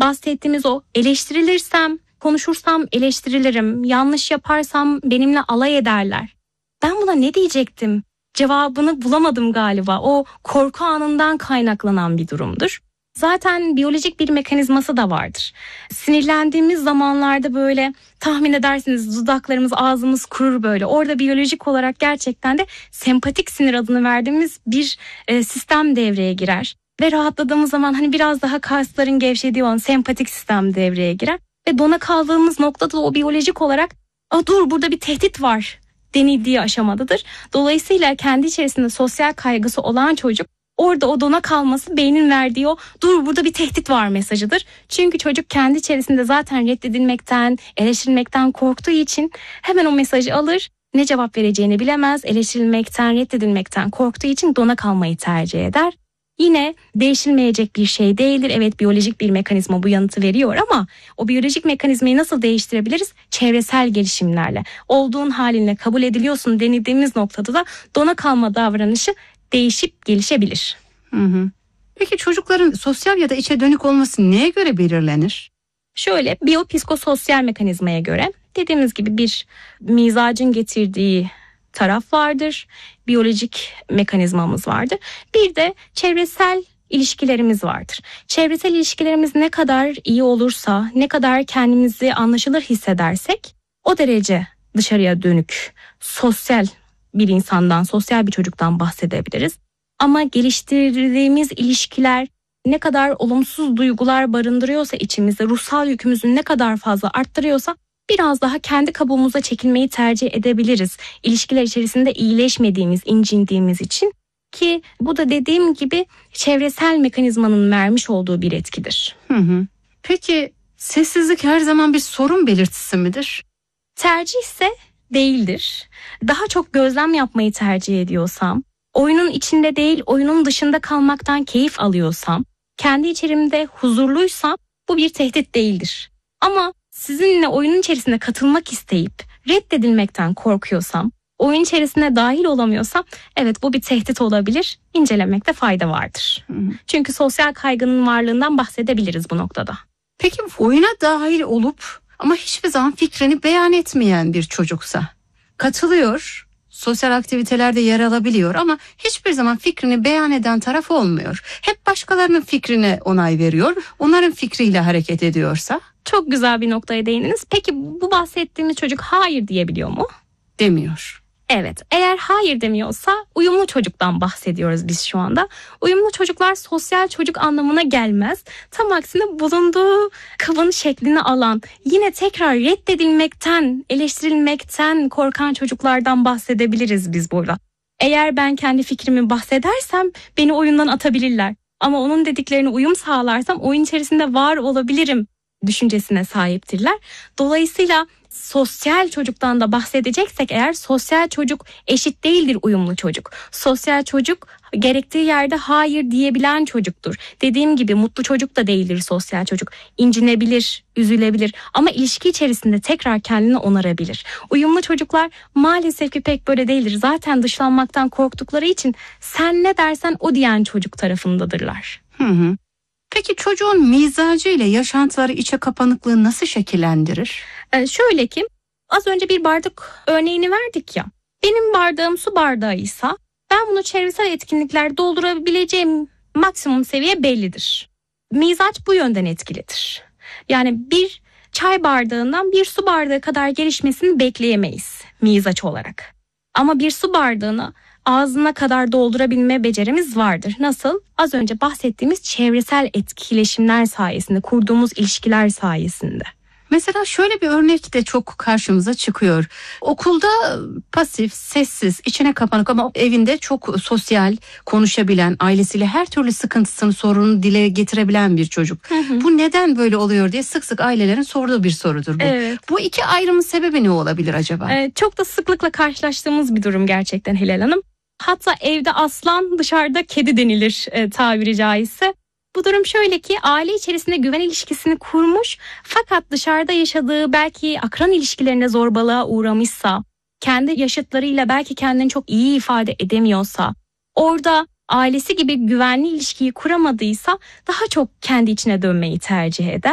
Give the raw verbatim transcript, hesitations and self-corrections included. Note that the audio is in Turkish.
bahsettiğimiz o eleştirilirsem, konuşursam eleştirilirim, yanlış yaparsam benimle alay ederler. Ben buna ne diyecektim? Cevabını bulamadım galiba. O korku anından kaynaklanan bir durumdur. Zaten biyolojik bir mekanizması da vardır. Sinirlendiğimiz zamanlarda böyle tahmin edersiniz dudaklarımız, ağzımız kurur böyle. Orada biyolojik olarak gerçekten de sempatik sinir adını verdiğimiz bir e, sistem devreye girer. Ve rahatladığımız zaman hani biraz daha kasların gevşediği olan sempatik sistem devreye girer. Ve dona kaldığımız noktada o biyolojik olarak "Aa, dur burada bir tehdit var" denildiği aşamadadır. Dolayısıyla kendi içerisinde sosyal kaygısı olan çocuk orada o dona kalması beynin verdiği o "dur burada bir tehdit var" mesajıdır. Çünkü çocuk kendi içerisinde zaten reddedilmekten, eleştirilmekten korktuğu için hemen o mesajı alır. Ne cevap vereceğini bilemez. Eleştirilmekten, reddedilmekten korktuğu için dona kalmayı tercih eder. Yine değişilmeyecek bir şey değildir. Evet, biyolojik bir mekanizma bu yanıtı veriyor ama o biyolojik mekanizmayı nasıl değiştirebiliriz? Çevresel gelişimlerle. Olduğun halinle kabul ediliyorsun denildiğimiz noktada da dona kalma davranışı değişip gelişebilir. Hı hı. Peki çocukların sosyal ya da içe dönük olması neye göre belirlenir? Şöyle, biyopsikososyal mekanizmaya göre dediğimiz gibi bir mizacın getirdiği taraf vardır. Biyolojik mekanizmamız vardır. Bir de çevresel ilişkilerimiz vardır. Çevresel ilişkilerimiz ne kadar iyi olursa, ne kadar kendimizi anlaşılır hissedersek o derece dışarıya dönük, sosyal bir insandan, sosyal bir çocuktan bahsedebiliriz. Ama geliştirdiğimiz ilişkiler ne kadar olumsuz duygular barındırıyorsa içimizde, ruhsal yükümüzü ne kadar fazla arttırıyorsa biraz daha kendi kabuğumuza çekilmeyi tercih edebiliriz. İlişkiler içerisinde iyileşmediğimiz, incindiğimiz için, ki bu da dediğim gibi çevresel mekanizmanın vermiş olduğu bir etkidir. Hı hı. Peki sessizlik her zaman bir sorun belirtisi midir? Tercih ise değildir. Daha çok gözlem yapmayı tercih ediyorsam, oyunun içinde değil oyunun dışında kalmaktan keyif alıyorsam, kendi içerimde huzurluysam bu bir tehdit değildir. Ama sizinle oyunun içerisine katılmak isteyip reddedilmekten korkuyorsam, oyun içerisine dahil olamıyorsam evet bu bir tehdit olabilir. İncelemekte fayda vardır. Hı hı. Çünkü sosyal kaygının varlığından bahsedebiliriz bu noktada. Peki oyuna dahil olup ama hiçbir zaman fikrini beyan etmeyen bir çocuksa, katılıyor, sosyal aktivitelerde yer alabiliyor ama hiçbir zaman fikrini beyan eden taraf olmuyor. Hep başkalarının fikrine onay veriyor, onların fikriyle hareket ediyorsa? Çok güzel bir noktaya değindiniz. Peki bu bahsettiğimiz çocuk hayır diyebiliyor mu? Demiyor. Evet, eğer hayır demiyorsa uyumlu çocuktan bahsediyoruz biz şu anda. Uyumlu çocuklar sosyal çocuk anlamına gelmez. Tam aksine bulunduğu kabın şeklini alan, yine tekrar reddedilmekten, eleştirilmekten korkan çocuklardan bahsedebiliriz biz burada. Eğer ben kendi fikrimi bahsedersem beni oyundan atabilirler. Ama onun dediklerine uyum sağlarsam oyun içerisinde var olabilirim düşüncesine sahiptirler. Dolayısıyla sosyal çocuktan da bahsedeceksek eğer, sosyal çocuk eşit değildir uyumlu çocuk. Sosyal çocuk gerektiği yerde hayır diyebilen çocuktur. Dediğim gibi mutlu çocuk da değildir sosyal çocuk. İncinebilir, üzülebilir ama ilişki içerisinde tekrar kendini onarabilir. Uyumlu çocuklar maalesef ki pek böyle değildir. Zaten dışlanmaktan korktukları için sen ne dersen o diyen çocuk tarafındadırlar. Hı hı. Peki çocuğun mizacı ile yaşantıları, içe kapanıklığı nasıl şekillendirir? Ee, şöyle ki az önce bir bardak örneğini verdik ya. Benim bardağım su bardağıysa ben bunu çevresel etkinlikler doldurabileceğim maksimum seviye bellidir. Mizaç bu yönden etkilidir. Yani bir çay bardağından bir su bardağı kadar gelişmesini bekleyemeyiz mizaç olarak. Ama bir su bardağını ağzına kadar doldurabilme becerimiz vardır. Nasıl? Az önce bahsettiğimiz çevresel etkileşimler sayesinde, kurduğumuz ilişkiler sayesinde. Mesela şöyle bir örnek de çok karşımıza çıkıyor. Okulda pasif, sessiz, içine kapanık ama evinde çok sosyal, konuşabilen, ailesiyle her türlü sıkıntısını, sorununu dile getirebilen bir çocuk. Hı hı. Bu neden böyle oluyor diye sık sık ailelerin sorduğu bir sorudur bu. Evet. Bu iki ayrımın sebebi ne olabilir acaba? Ee, çok da sıklıkla karşılaştığımız bir durum gerçekten Hilal Hanım. Hatta evde aslan, dışarıda kedi denilir e, tabiri caizse. Bu durum şöyle ki aile içerisinde güven ilişkisini kurmuş fakat dışarıda yaşadığı belki akran ilişkilerine zorbalığa uğramışsa, kendi yaşıtlarıyla belki kendini çok iyi ifade edemiyorsa, orada ailesi gibi güvenli ilişkiyi kuramadıysa daha çok kendi içine dönmeyi tercih eder.